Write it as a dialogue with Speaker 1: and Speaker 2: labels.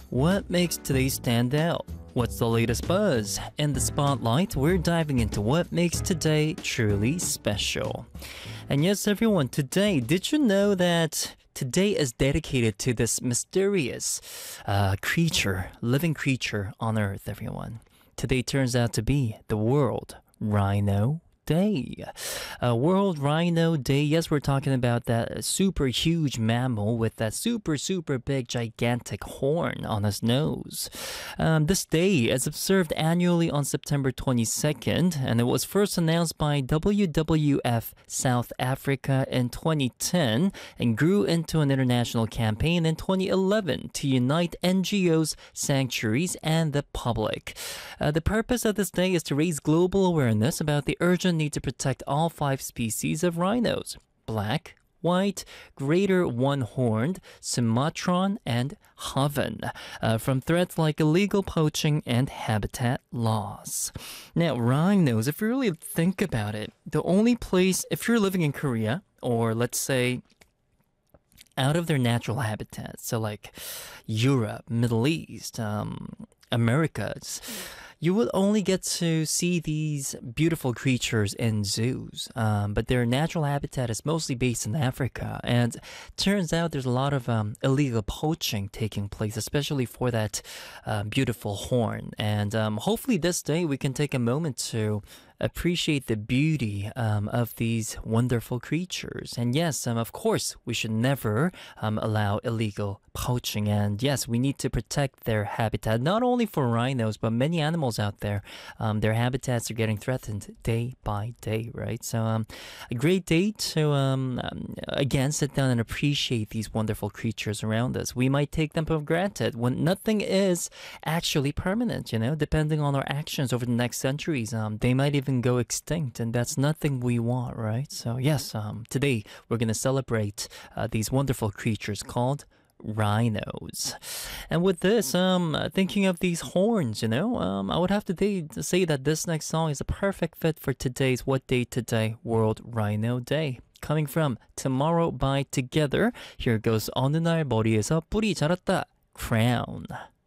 Speaker 1: What makes today stand out? What's the latest buzz? In the spotlight, we're diving into what makes today truly special. And yes, everyone, today, did you know that today is dedicated to this mysterious living creature on Earth, everyone? Today turns out to be the World Rhino Day. World Rhino Day. Yes, we're talking about that super huge mammal with that super big gigantic horn on his nose. This day is observed annually on September 22nd, and it was first announced by WWF South Africa in 2010 and grew into an international campaign in 2011 to unite NGOs, sanctuaries, and the public. The purpose of this day is to raise global awareness about the urgent need to protect all 5 species of rhinos: black, white, greater one-horned, Sumatran, and Javan, from threats like illegal poaching and habitat loss. Now, rhinos, if you really think about it, the only place, if you're living in Korea, or let's say out of their natural habitat, so like Europe, Middle East, Americas, you would only get to see these beautiful creatures in zoos, but their natural habitat is mostly based in Africa. And turns out there's a lot of illegal poaching taking place, especially for that beautiful horn. And hopefully this day we can take a moment to appreciate the beauty of these wonderful creatures. And yes, of course, we should never allow illegal poaching. And yes, we need to protect their habitat, not only for rhinos, but many animals out there. Their habitats are getting threatened day by day, right? So a great day to, again, sit down and appreciate these wonderful creatures around us. We might take them for granted when nothing is actually permanent, depending on our actions over the next centuries. They might even go extinct, and that's nothing we want, right? So yes, today we're going to celebrate these wonderful creatures called rhinos. And with this, thinking of these horns, I would have to say that this next song is a perfect fit for today's What Day Today, World Rhino Day. Coming from Tomorrow by Together, here goes 어느 날 머리에서 뿔이 자랐다, Crown.